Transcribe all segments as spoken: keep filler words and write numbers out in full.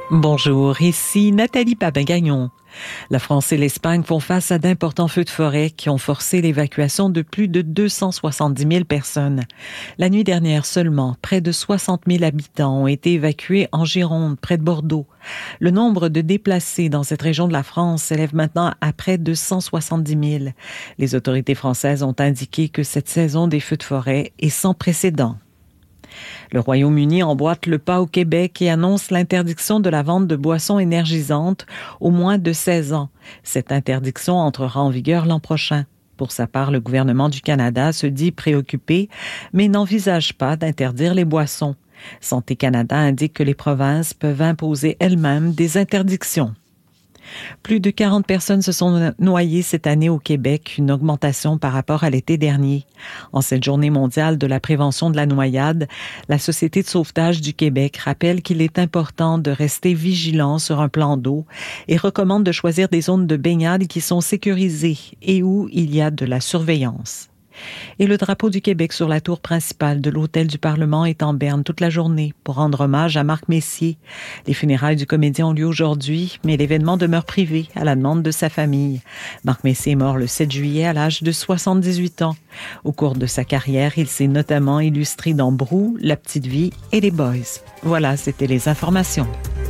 Bonjour, ici Nathalie Papin-Gagnon. La France et l'Espagne font face à d'importants feux de forêt qui ont forcé l'évacuation de plus de deux cent soixante-dix mille personnes. La nuit dernière seulement, près de soixante mille habitants ont été évacués en Gironde, près de Bordeaux. Le nombre de déplacés dans cette région de la France s'élève maintenant à près de cent soixante-dix mille. Les autorités françaises ont indiqué que cette saison des feux de forêt est sans précédent. Le Royaume-Uni emboîte le pas au Québec et annonce l'interdiction de la vente de boissons énergisantes aux moins de seize ans. Cette interdiction entrera en vigueur l'an prochain. Pour sa part, le gouvernement du Canada se dit préoccupé, mais n'envisage pas d'interdire les boissons. Santé Canada indique que les provinces peuvent imposer elles-mêmes des interdictions. Plus de quarante personnes se sont noyées cette année au Québec, une augmentation par rapport à l'été dernier. En cette journée mondiale de la prévention de la noyade, la Société de sauvetage du Québec rappelle qu'il est important de rester vigilant sur un plan d'eau et recommande de choisir des zones de baignade qui sont sécurisées et où il y a de la surveillance. Et le drapeau du Québec sur la tour principale de l'Hôtel du Parlement est en berne toute la journée pour rendre hommage à Marc Messier. Les funérailles du comédien ont lieu aujourd'hui, mais l'événement demeure privé à la demande de sa famille. Marc Messier est mort le sept juillet à l'âge de soixante-dix-huit ans. Au cours de sa carrière, il s'est notamment illustré dans Brou, La Petite Vie et Les Boys. Voilà, c'était les informations.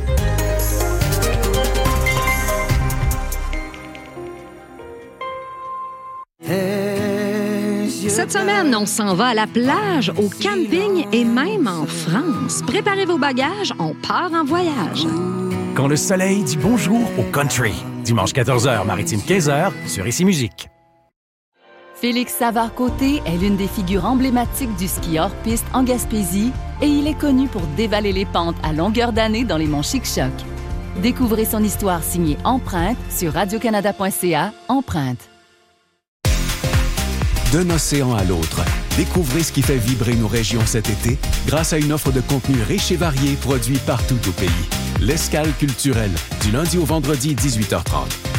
Cette semaine, on s'en va à la plage, au camping et même en France. Préparez vos bagages, on part en voyage. Quand le soleil dit bonjour au country. Dimanche quatorze heures, Maritime quinze heures, sur Ici Musique. Félix Savard-Côté est l'une des figures emblématiques du ski hors-piste en Gaspésie et il est connu pour dévaler les pentes à longueur d'année dans les monts Chic-Choc. Découvrez son histoire signée Empreinte sur radio canada point c a, Empreinte. D'un océan à l'autre, découvrez ce qui fait vibrer nos régions cet été grâce à une offre de contenu riche et varié produit partout au pays. L'Escale culturelle, du lundi au vendredi, dix-huit heures trente.